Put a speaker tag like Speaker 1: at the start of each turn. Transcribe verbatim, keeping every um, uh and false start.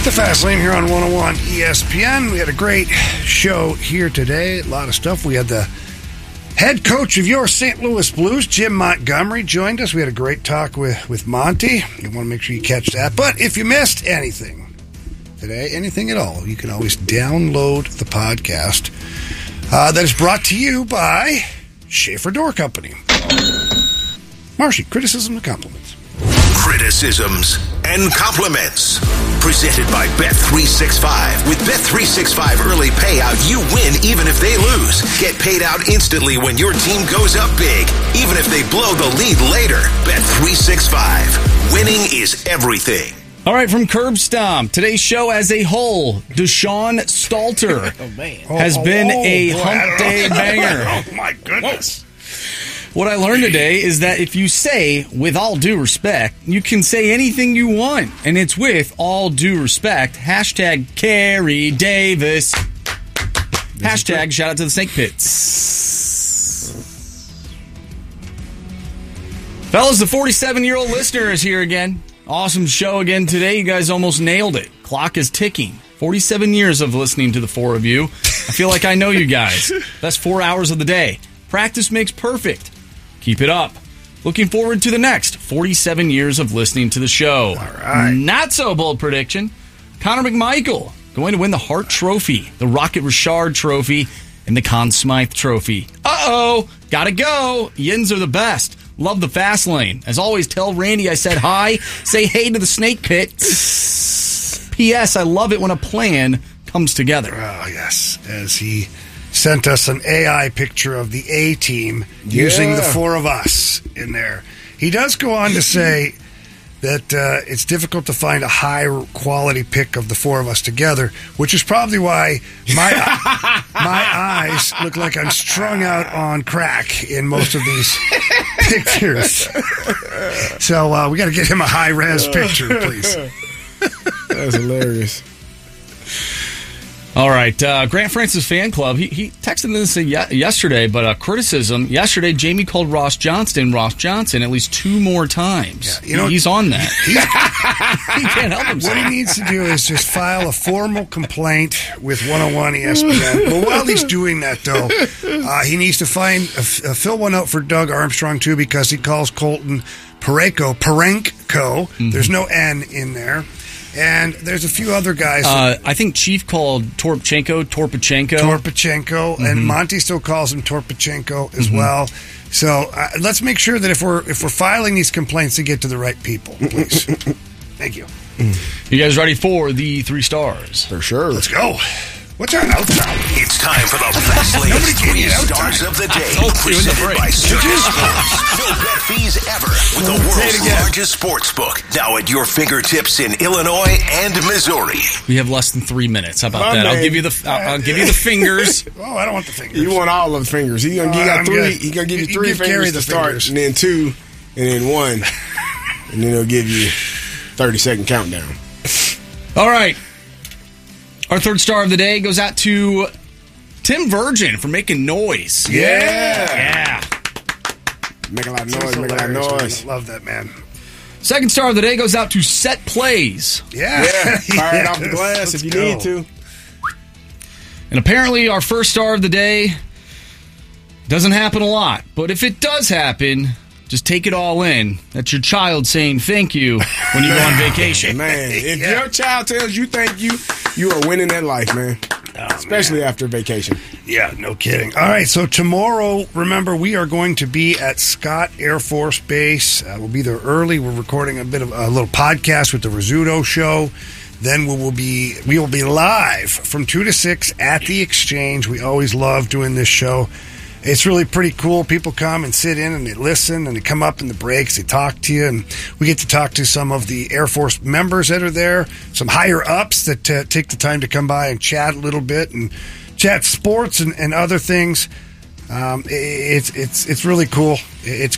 Speaker 1: The Fast Lane here on one oh one E S P N. We had a great show here today. A lot of stuff. We had the head coach of your Saint Louis Blues, Jim Montgomery, joined us. We had a great talk with, with Monty. You want to make sure you catch that. But if you missed anything today, anything at all, you can always download the podcast uh, that is brought to you by Schaefer Door Company. Marshy, criticism and compliments.
Speaker 2: Criticisms and compliments. Presented by Bet three sixty-five. With Bet three sixty-five early payout, you win even if they lose. Get paid out instantly when your team goes up big, even if they blow the lead later. Bet three sixty-five. Winning is everything.
Speaker 3: All right, from Curb Stomp, today's show as a whole, Deshaun Stalter
Speaker 1: oh, man.
Speaker 3: has
Speaker 1: oh,
Speaker 3: been
Speaker 1: oh,
Speaker 3: a
Speaker 1: boy,
Speaker 3: hump day banger.
Speaker 1: Oh, my goodness.
Speaker 3: What I learned today is that if you say, with all due respect, you can say anything you want, and it's with all due respect. Hashtag Carey Davis. Hashtag shout out to the Snake Pits. Fellas, the forty-seven-year-old listener is here again. Awesome show again today. You guys almost nailed it. Clock is ticking. forty-seven years of listening to the four of you. I feel like I know you guys. That's four hours of the day. Practice makes perfect. Keep it up. Looking forward to the next forty-seven years of listening to the show.
Speaker 1: All right.
Speaker 3: Not so bold prediction. Connor McMichael going to win the Hart Trophy, the Rocket Richard Trophy, and the Conn Smythe Trophy. Uh-oh. Gotta go. Yins are the best. Love the fast lane. As always, tell Randy I said hi. Say hey to the Snake Pit. P S. I love it when a plan comes together.
Speaker 1: Oh, yes. As he sent us an A I picture of the A-team yeah. using the four of us in there. He does go on to say that uh, it's difficult to find a high-quality pic of the four of us together, which is probably why my my eyes look like I'm strung out on crack in most of these pictures. So uh, we got to get him a high-res picture, please.
Speaker 4: That's hilarious.
Speaker 3: All right, uh, Grant Francis Fan Club, he, he texted this yesterday, but uh, criticism. Yesterday, Jamie called Ross Johnston Ross Johnson at least two more times. Yeah, you know, he's on that. He can't help himself.
Speaker 1: What he needs to do is just file a formal complaint with one oh one E S P N. But while he's doing that, though, uh, he needs to find uh, fill one out for Doug Armstrong, too, because he calls Colton Parayko, Parenko. Mm-hmm. There's no N in there. And there's a few other guys.
Speaker 3: Uh, I think Chief called Torpchenko, Torpchenko.
Speaker 1: Torpchenko, mm-hmm. and Monty still calls him Torpchenko as mm-hmm. well. So uh, let's make sure that if we're if we're filing these complaints, to get to the right people, please. Thank you.
Speaker 3: You guys ready for the three stars?
Speaker 4: For sure.
Speaker 1: Let's go. What's our outside?
Speaker 2: It's time for the Fast Lane Three Stars of the Day, presented by Circus Sports. No bet fees ever with the world's largest sports book, now at your fingertips in Illinois and Missouri.
Speaker 3: We have less than three minutes. How about My that? Man. I'll give you the I'll, I'll give you the fingers.
Speaker 1: Oh, I don't want the fingers.
Speaker 4: You want all of the fingers. He gonna, oh, he got three. He gonna give you, you three fingers to start, fingers. And then two, and then one, and then he'll give you thirty second countdown.
Speaker 3: All right. Our third star of the day goes out to Tim Virgin for making noise.
Speaker 1: Yeah.
Speaker 3: Yeah.
Speaker 4: Make a lot of noise, make a lot of noise.
Speaker 1: I love that, man.
Speaker 3: Second star of the day goes out to Set Plays.
Speaker 1: Yeah.
Speaker 4: Yeah. Fire it off the glass Let's if you go. need to.
Speaker 3: And apparently our first star of the day doesn't happen a lot. But if it does happen, just take it all in. That's your child saying thank you when you go on vacation.
Speaker 4: Man, if yeah. your child tells you thank you, you are winning that life, man. Oh, Especially man. after vacation.
Speaker 1: Yeah, no kidding. All right, so tomorrow, remember, we are going to be at Scott Air Force Base. Uh, we'll be there early. We're recording a bit of a little podcast with the Rizzuto Show. Then we will be we will be live from two to six at the Exchange. We always love doing this show. It's really pretty cool. People come and sit in and they listen and they come up in the breaks. They talk to you, and we get to talk to some of the Air Force members that are there, some higher ups that uh, take the time to come by and chat a little bit and chat sports and, and other things. Um, it's it's it's really cool. It's